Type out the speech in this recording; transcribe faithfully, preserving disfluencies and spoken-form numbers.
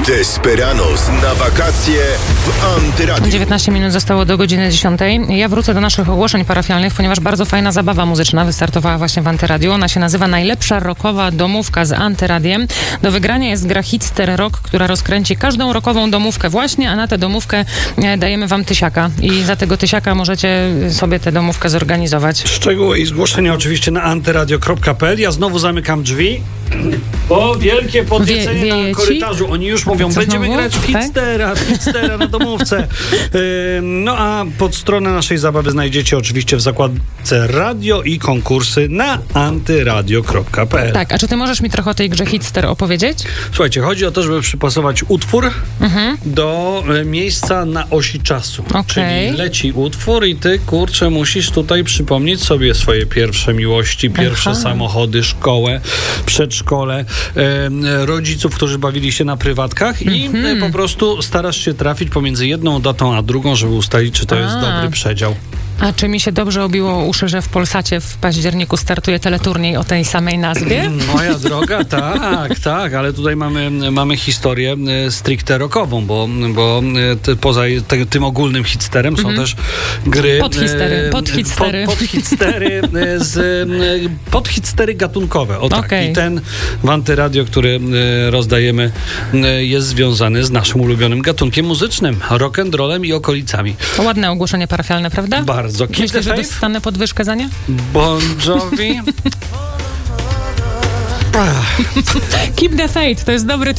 Desperados na wakacje w Antyradiu. dziewiętnaście minut zostało do godziny dziesiątej. Ja wrócę do naszych ogłoszeń parafialnych, ponieważ bardzo fajna zabawa muzyczna wystartowała właśnie w Antyradiu. Ona się nazywa Najlepsza rockowa domówka z Antyradiem. Do wygrania jest gra Hitster Rock, która rozkręci każdą rockową domówkę właśnie, a na tę domówkę dajemy wam tysiaka. I za tego tysiaka możecie sobie tę domówkę zorganizować. Szczegóły i zgłoszenia oczywiście na antyradio kropka pe el. Ja znowu zamykam drzwi. O, wielkie podniecenie Wie, na korytarzu. Oni już mówią, Co będziemy znowu? grać w Hitstera, w Hitstera na domówce. Yy, no a pod stronę naszej zabawy znajdziecie oczywiście w zakładce radio i konkursy na antyradio kropka pe el. Tak, a czy ty możesz mi trochę o tej grze Hitster opowiedzieć? Słuchajcie, chodzi o to, żeby przypasować utwór mhm. do e, miejsca na osi czasu. Okay. Czyli leci utwór i ty, kurczę, musisz tutaj przypomnieć sobie swoje pierwsze miłości, pierwsze Aha. samochody, szkołę, przedszkole, e, rodziców, którzy bawili się na prywatkach i mhm. e, po prostu starasz się trafić pomiędzy jedną datą a drugą, żeby ustalić, czy to a. jest dobry przedział. A czy mi się dobrze obiło uszy, że w Polsacie w październiku startuje teleturniej o tej samej nazwie? Moja droga, tak, tak, ale tutaj mamy, mamy historię stricte rockową, bo, bo ty, poza te, tym ogólnym hitsterem są mm-hmm. też gry... Podhitstery, podhitstery. Pod, podhitstery, z, podhitstery gatunkowe, o tak. Okay. I ten w Antyradio, który rozdajemy, jest związany z naszym ulubionym gatunkiem muzycznym, rock'n'rollem i okolicami. To ładne ogłoszenie parafialne, prawda? Bardzo. Myślisz, że dostanę podwyżkę za nie? Bon Jovi. Keep the faith, to jest dobry